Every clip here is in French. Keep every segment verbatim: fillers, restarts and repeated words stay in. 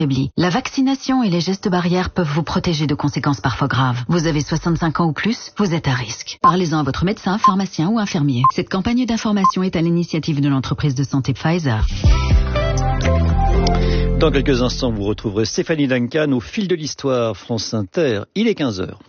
La vaccination et les gestes barrières peuvent vous protéger de conséquences parfois graves. Vous avez soixante-cinq ans ou plus, vous êtes à risque. Parlez-en à votre médecin, pharmacien ou infirmier. Cette campagne d'information est à l'initiative de l'entreprise de santé Pfizer. Dans quelques instants, vous retrouverez Stéphanie Duncan au fil de l'histoire, France Inter. Il est quinze heures.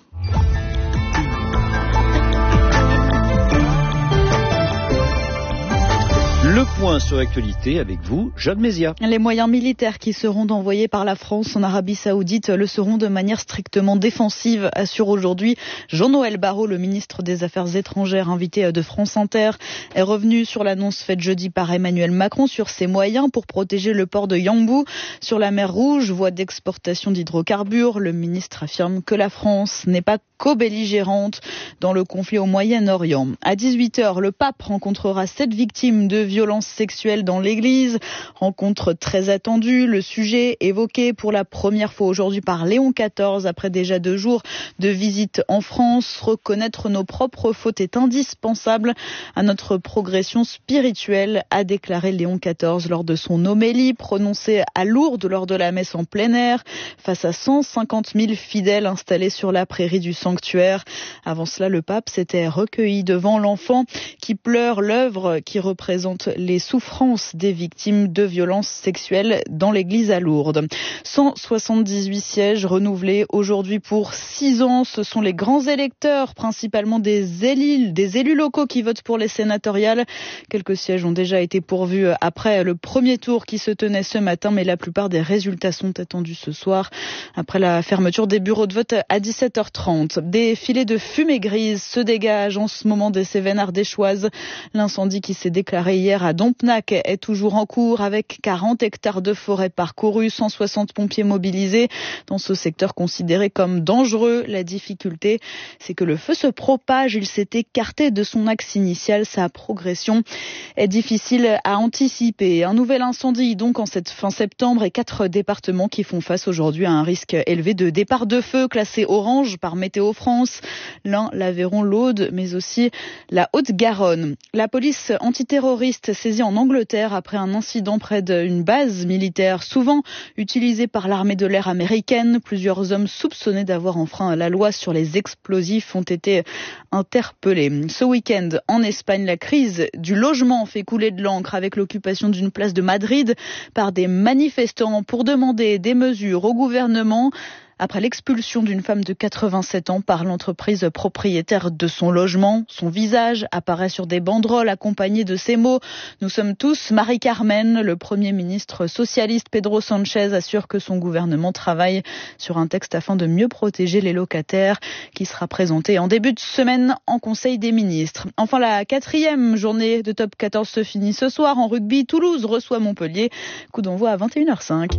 Le point sur l'actualité avec vous, Jeanne Mézia. Les moyens militaires qui seront envoyés par la France en Arabie Saoudite le seront de manière strictement défensive, assure aujourd'hui Jean-Noël Barrot, le ministre des Affaires étrangères invité de France Inter, est revenu sur l'annonce faite jeudi par Emmanuel Macron sur ses moyens pour protéger le port de Yanbu sur la mer Rouge, voie d'exportation d'hydrocarbures. Le ministre affirme que la France n'est pas co-belligérante dans le conflit au Moyen-Orient. À dix-huit heures, le pape rencontrera sept victimes de violences sexuelles dans l'église. Rencontre très attendue. Le sujet évoqué pour la première fois aujourd'hui par Léon quatorze après déjà deux jours de visite en France. Reconnaître nos propres fautes est indispensable à notre progression spirituelle, a déclaré Léon quatorze lors de son homélie prononcée à Lourdes lors de la messe en plein air face à cent cinquante mille fidèles installés sur la prairie du sanctuaire. Avant cela, le pape s'était recueilli devant l'enfant qui pleure, l'œuvre qui représente les souffrances des victimes de violences sexuelles dans l'église à Lourdes. cent soixante-dix-huit sièges renouvelés aujourd'hui pour six ans. Ce sont les grands électeurs, principalement des élus, des élus locaux qui votent pour les sénatoriales. Quelques sièges ont déjà été pourvus après le premier tour qui se tenait ce matin, mais la plupart des résultats sont attendus ce soir après la fermeture des bureaux de vote à dix-sept heures trente. Des filets de fumée grise se dégagent en ce moment des Cévennes ardéchoises. L'incendie qui s'est déclaré hier à Dompnac est toujours en cours avec quarante hectares de forêt parcourus, cent soixante pompiers mobilisés dans ce secteur considéré comme dangereux. La difficulté, c'est que le feu se propage. Il s'est écarté de son axe initial. Sa progression est difficile à anticiper. Un nouvel incendie donc en cette fin septembre et quatre départements qui font face aujourd'hui à un risque élevé de départ de feu classé orange par Météo France. L'Ain, l'Aveyron, l'Aude, mais aussi la Haute-Garonne. La police antiterroriste saisie en Angleterre après un incident près d'une base militaire souvent utilisée par l'armée de l'air américaine. Plusieurs hommes soupçonnés d'avoir enfreint la loi sur les explosifs ont été interpellés. Ce week-end, en Espagne, la crise du logement fait couler de l'encre avec l'occupation d'une place de Madrid par des manifestants pour demander des mesures au gouvernement après l'expulsion d'une femme de quatre-vingt-sept ans par l'entreprise propriétaire de son logement. Son visage apparaît sur des banderoles accompagné de ces mots « Nous sommes tous Marie-Carmen ». Le Premier ministre socialiste Pedro Sánchez assure que son gouvernement travaille sur un texte afin de mieux protéger les locataires qui sera présenté en début de semaine en Conseil des ministres. Enfin, la quatrième journée de Top quatorze se finit ce soir. En rugby, Toulouse reçoit Montpellier. Coup d'envoi à vingt et une heures cinq.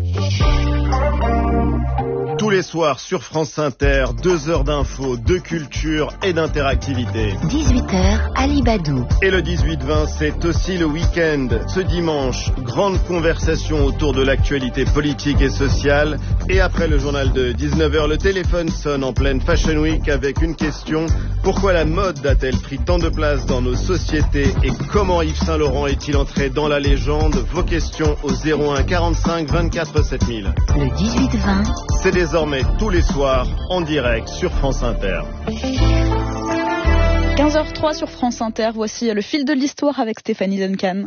Tous les soirs sur France Inter, deux heures d'infos, de culture et d'interactivité. dix-huit heures, Ali Badou. Et le dix-huit vingt, c'est aussi le week-end. Ce dimanche, grande conversation autour de l'actualité politique et sociale. Et après le journal de dix-neuf heures, le téléphone sonne en pleine Fashion Week avec une question. Pourquoi la mode a-t-elle pris tant de place dans nos sociétés et comment Yves Saint-Laurent est-il entré dans la légende? Vos questions au zéro un quarante-cinq vingt-quatre sept mille. Le dix-huit vingt. C'est désormais tous les soirs en direct sur France Inter. quinze heures trois sur France Inter, voici le fil de l'histoire avec Stéphanie Duncan.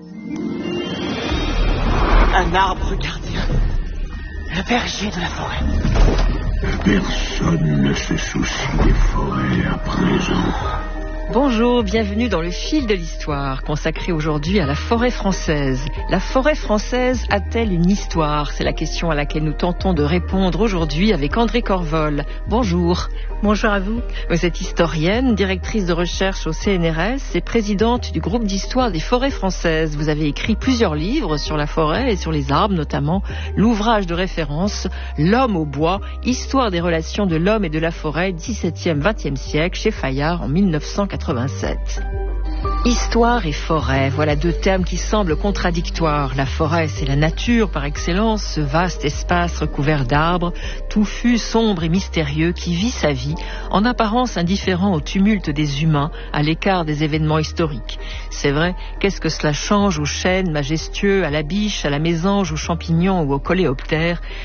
Un arbre gardien, le berger de la forêt. Personne ne se soucie des forêts à présent. Bonjour, bienvenue dans le fil de l'histoire, consacré aujourd'hui à la forêt française. La forêt française a-t-elle une histoire? C'est la question à laquelle nous tentons de répondre aujourd'hui avec André Corvol. Bonjour. Bonjour à vous. Vous êtes historienne, directrice de recherche au C N R S et présidente du groupe d'histoire des forêts françaises. Vous avez écrit plusieurs livres sur la forêt et sur les arbres, notamment l'ouvrage de référence L'homme au bois, histoire des relations de l'homme et de la forêt, dix-septième vingtième siècle, chez Fayard en mille neuf cent quatre-vingt-sept. Histoire et forêt, voilà deux termes qui semblent contradictoires. La forêt, c'est la nature par excellence, ce vaste espace recouvert d'arbres, touffu, sombre et mystérieux, qui vit sa vie, en apparence indifférent au tumulte des humains, à l'écart des événements historiques. C'est vrai, qu'est-ce que cela change aux chênes majestueux, à la biche, à la mésange, aux champignons ou aux coléoptères?